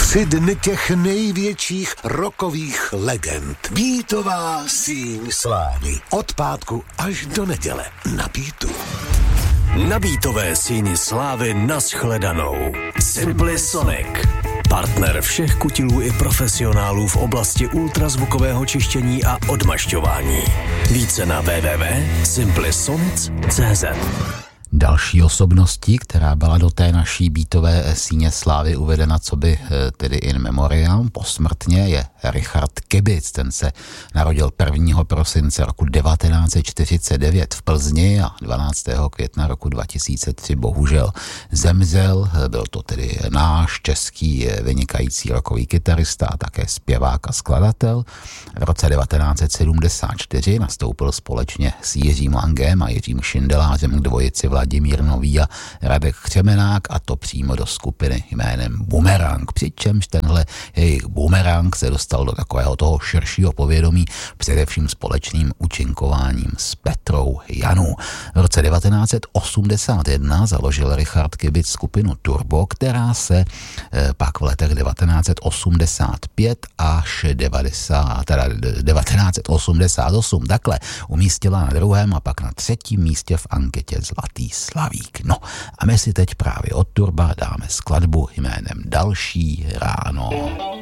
3 dny těch největších rockových legend. Beatová síň slávy. Od pátku až do neděle na Beatu. Na Beatové síni slávy nashledanou. Simply Sonic. Partner všech kutilů i profesionálů v oblasti ultrazvukového čištění a odmašťování. Více na www.simplysonic.cz. Další osobností, která byla do té naší beatové síně slávy uvedena coby tedy in memoriam posmrtně, je Richard Kibitz. Ten se narodil 1. prosince roku 1949 v Plzni a 12. května roku 2003 bohužel zemřel. Byl to tedy náš český vynikající rockový kytarista a také zpěvák a skladatel. V roce 1974 nastoupil společně s Jiřím Langem a Jiřím Šindelářem k dvojici Vladimír Nový a Radek Křemenák, a to přímo do skupiny jménem Boomerang. Přičemž tenhle jejich Boomerang se dostal do takového toho širšího povědomí především společným účinkováním s Petrou Janou. V roce 1981 založil Richard Kibitz skupinu Turbo, která se pak v letech 1985 až 1988 takhle umístila na 2. a pak na 3. místě v anketě Zlatý slavík. No a my si teď právě od Turba dáme skladbu jménem Další ráno.